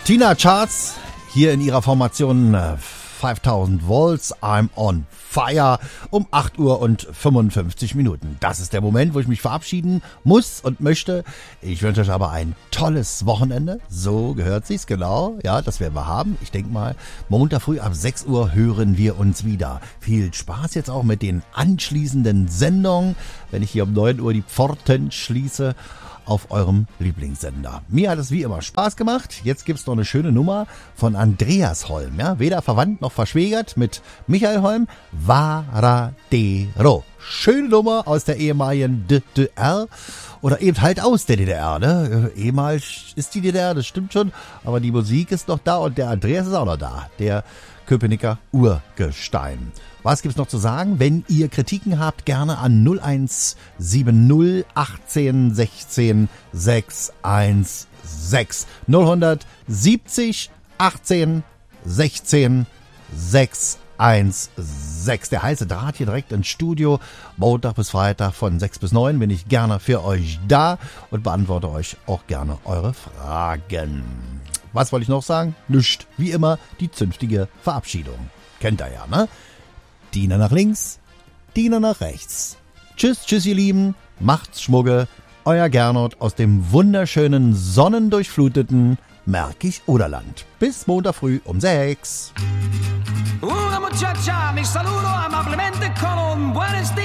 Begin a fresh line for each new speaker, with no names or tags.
Tina Charts hier in ihrer Formation 5000 Volts, I'm on fire um 8 Uhr und 55 Minuten. Das ist der Moment, wo ich mich verabschieden muss und möchte. Ich wünsche euch aber ein tolles Wochenende. So gehört sich's, genau. Ja, das werden wir haben. Ich denke mal, Montag früh ab 6 Uhr hören wir uns wieder. Viel Spaß jetzt auch mit den anschließenden Sendungen, wenn ich hier um 9 Uhr die Pforten schließe auf eurem Lieblingssender. Mir hat es wie immer Spaß gemacht. Jetzt gibt's noch eine schöne Nummer von Andreas Holm. Ja? Weder verwandt noch verschwägert mit Michael Holm. Varadero. Schöne Nummer aus der ehemaligen DDR. Oder eben halt aus der DDR. Ne? Ehemals ist die DDR, das stimmt schon. Aber die Musik ist noch da und der Andreas ist auch noch da. Der Köpenicker Urgestein. Was gibt's noch zu sagen? Wenn ihr Kritiken habt, gerne an 0170 18 16 616. 0170 18 16 616. Der heiße Draht hier direkt ins Studio. Montag bis Freitag von 6 bis 9 bin ich gerne für euch da und beantworte euch auch gerne eure Fragen. Was wollte ich noch sagen? Nischt. Wie immer die zünftige Verabschiedung. Kennt ihr ja, ne? Diener nach links, Diener nach rechts. Tschüss, tschüss ihr Lieben, macht's Schmugge, euer Gernot aus dem wunderschönen, sonnendurchfluteten Märkisch-Oderland. Bis Montag früh um 6.
Una muchacha mi saludo amablemente con un buenos